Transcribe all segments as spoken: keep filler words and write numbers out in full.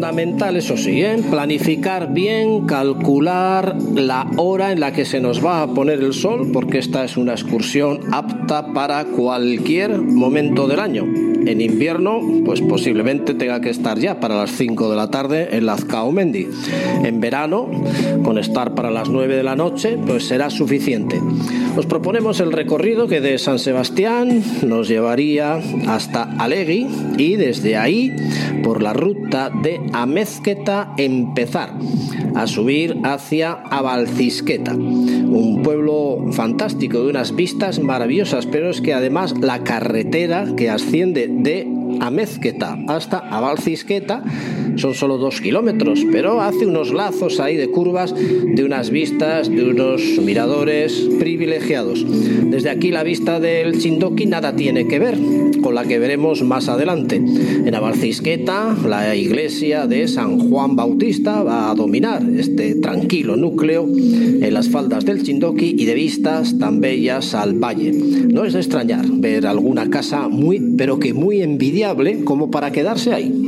fundamental, eso sí, ¿eh? Planificar bien, calcular la hora en la que se nos va a poner el sol, porque esta es una excursión apta para cualquier momento del año. En invierno, pues posiblemente tenga que estar ya para las cinco de la tarde en Lazcaomendi. En verano, con estar para las nueve de la noche, pues será suficiente. Os proponemos el recorrido que de San Sebastián nos llevaría hasta Alegui y desde ahí, por la ruta de Amézqueta, empezar a subir hacia Abalcisqueta, un pueblo fantástico de unas vistas maravillosas, pero es que además la carretera que asciende de Amézqueta hasta Abalcisqueta son solo dos kilómetros, pero hace unos lazos ahí de curvas, de unas vistas, de unos miradores privilegiados. Desde aquí la vista del Chindoki nada tiene que ver con la que veremos más adelante. En Abalcisqueta, la iglesia de San Juan Bautista va a dominar este tranquilo núcleo en las faldas del Chindoki y de vistas tan bellas al valle. No es de extrañar ver alguna casa muy, pero que muy envidiable como para quedarse ahí.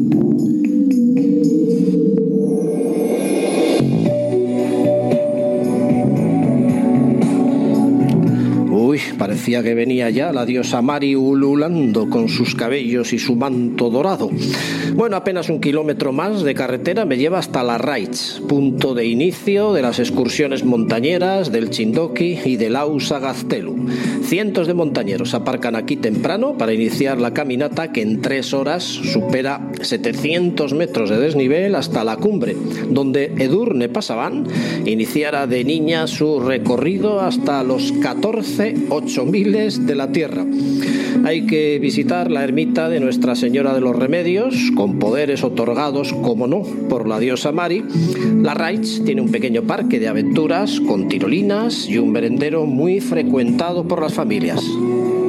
Parecía que venía ya la diosa Mari ululando con sus cabellos y su manto dorado. Bueno, apenas un kilómetro más de carretera me lleva hasta Larraitz, punto de inicio de las excursiones montañeras del Chindoki y del Ausa Gaztelu. Cientos de montañeros aparcan aquí temprano para iniciar la caminata que en tres horas supera setecientos metros de desnivel hasta la cumbre, donde Edurne Pasaban iniciara de niña su recorrido hasta los catorce ocho miles de la tierra. Hay que visitar la ermita de Nuestra Señora de los Remedios, con poderes otorgados, como no, por la diosa Mari. Larraitz tiene un pequeño parque de aventuras con tirolinas y un merendero muy frecuentado por las familias.